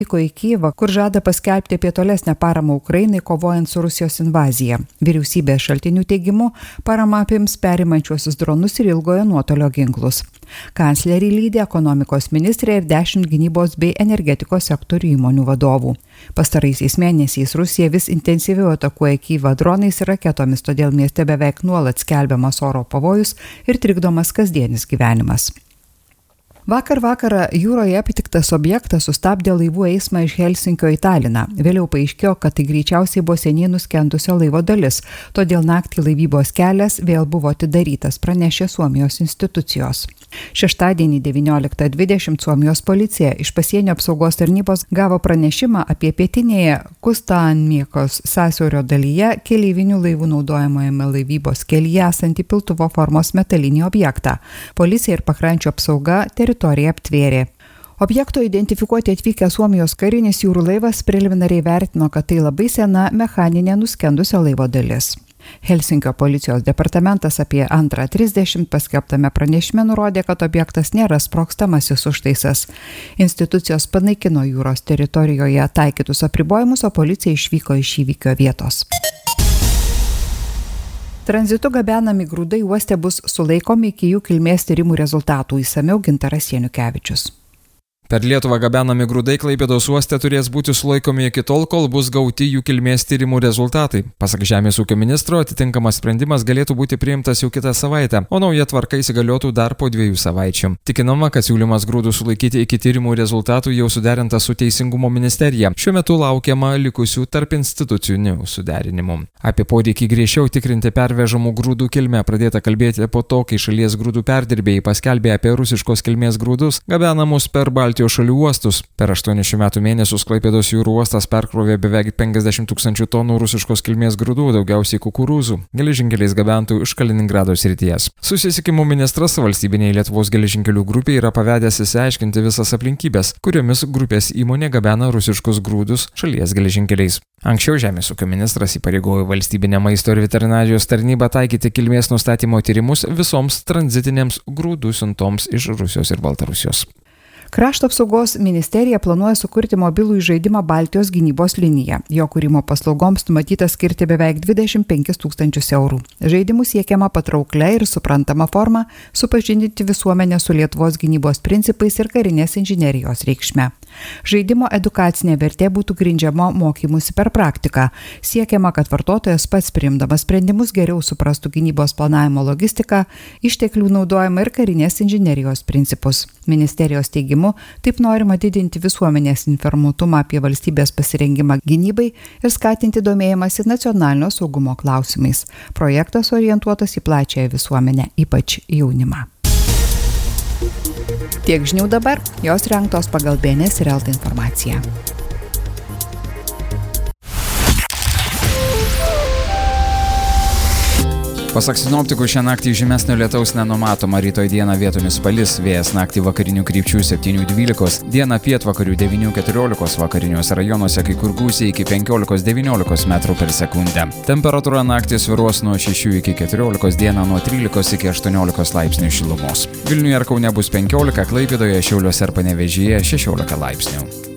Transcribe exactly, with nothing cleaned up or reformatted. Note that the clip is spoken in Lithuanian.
Vyko į Kyjivą, kur žada paskelbti apie tolesnę paramą Ukrainai kovojant su Rusijos invazija. Vyriausybės šaltinių teigimu, parama apims perimančiuosius dronus ir ilgojo nuotolio ginklus. Kanclerį lydi ekonomikos ministrė ir dešimt gynybos bei energetikos sektorių įmonių vadovų. Pastaraisiais mėnesiais Rusija vis intensyviau atakuoja Kyjivą dronais ir raketomis, todėl mieste beveik nuolat skelbiamas oro pavojus ir trikdomas kasdienis gyvenimas. Vakar vakarą jūroje aptiktas objektas sustabdė laivų eismą iš Helsinkio į Taliną. Vėliau paaiškėjo, kad tai greičiausiai buvo seniai nuskendusio laivo dalis, todėl naktį laivybos kelias vėl buvo atidarytas, pranešė Suomijos institucijos. Šeštadienį devynioliktą dvidešimt Suomijos policija iš pasienio apsaugos tarnybos gavo pranešimą apie pietinėje Kustanmiekos sąsiaurio dalyje keleivinių laivų naudojamajame laivybos kelyje esantį piltuvo formos metalinį objektą. Policija ir pakrančių apsauga teritoriją aptvėrė. Objekto identifikuoti atvykęs Suomijos karinis jūrų laivas preliminariai vertino, kad tai labai sena mechaninė nuskendusio laivo dalis. Helsinkio policijos departamentas apie antrą trisdešimt paskelbtame pranešime nurodė, kad objektas nėra sprogstamasis užtaisas. Institucijos panaikino jūros teritorijoje taikytus apribojimus, o policija išvyko iš įvykio vietos. Tranzitu gabenami grūdai uoste bus sulaikomi iki jų kilmės tyrimų rezultatų, išsamiau Gintaras Janukevičius. Per Lietuvą gabenami grūdai Klaipėdos uoste turės būti sulaikomi iki tol, kol bus gauti jų kilmės tyrimų rezultatai. Pasak Žemės ūkio ministro, atitinkamas sprendimas galėtų būti priimtas jau kitą savaitę, o nauja tvarka įsigaliotų dar po dviejų savaičių. Tikinama, kad siūlymas grūdų sulaikyti iki tyrimų rezultatų jau suderintas su Teisingumo ministerija. Šiuo metu laukiama likusių tarp institucinių suderinimų. Apie poreikį griežčiau tikrinti pervežamų grūdų kilmę pradėta kalbėti po to, kai šalies grūdų perdirbėjai paskelbė apie rusiškos kilmės grūdus gabenamus per Baltijos šalių uostus. Per aštuonių metų mėnesius Klaipėdos jūrų uostas perkrovė beveik penkiasdešimt tūkstančių tonų rusiškos kilmės grūdų, daugiausiai kukurūzų, geležinkeliais gabentų iš Kaliningrado srities. Susisiekimo ministras valstybiniai Lietuvos geležinkelių grupiai yra pavedęs išsiaiškinti visas aplinkybės, kuriomis grupės įmonė gabena rusiškus grūdus šalies geležinkeliais. Anksčiau Žemės ūkio ministras įpareigojo valstybinę maisto ir veterinarijos tarnybą taikyti kilmės nustatymo tyrimus visoms tranzitinėms grūdų siuntoms iš Rusijos ir Baltarusijos. Krašto apsaugos ministerija planuoja sukurti mobilų žaidimą Baltijos gynybos liniją. Jo kūrimo paslaugoms numatyta skirti beveik dvidešimt penkis tūkstančius eurų. Žaidimų siekiama patrauklia ir suprantama forma supažindinti visuomenę su Lietuvos gynybos principais ir karinės inžinerijos reikšme. Žaidimo edukacinė vertė būtų grindžiama mokymusi per praktiką. Siekiama, kad vartotojas pats priimdamas sprendimus geriau suprastų gynybos planavimo logistiką, išteklių naudojimą ir karinės inžinerijos principus. Ministerijos teigimu, taip norima didinti visuomenės informuotumą apie valstybės pasirengimą gynybai ir skatinti domėjimąsi nacionalinio saugumo klausimais. Projektas orientuotas į plačiąją visuomenę, ypač jaunimą. Tiek žinių dabar, jos rengtos pagal B N S ir L T informaciją. Pasak sinoptikų, šią naktį žymesnio lietaus nenumatoma, rytoj dieną vietomis palis, vėjas naktį vakarinių krypčių septynių dvylikos, dieną pietvakarių devynių keturiolikos, vakariniuose rajonuose kai kur gūsiai iki penkiolikos devyniolikos metrų per sekundę. Temperatūra naktį svyruos nuo šešių iki keturiolikos, dieną nuo trylikos iki aštuoniolikos laipsnių šilumos. Vilniuje ir Kaune bus penkiolika, Klaipėdoje, Šiauliuose ir Panevėžyje šešiolika laipsnių.